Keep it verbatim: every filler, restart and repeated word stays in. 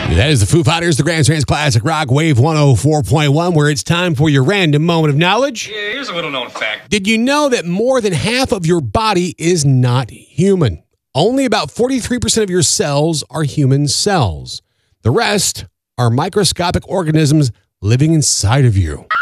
That is the Foo Fighters, the Grand Trans Classic Rock Wave one oh four point one, where it's time for your random moment of knowledge. Yeah, here's a little known fact. Did you know that more than half of your body is not human? Only about forty-three percent of your cells are human cells. The rest are microscopic organisms living inside of you.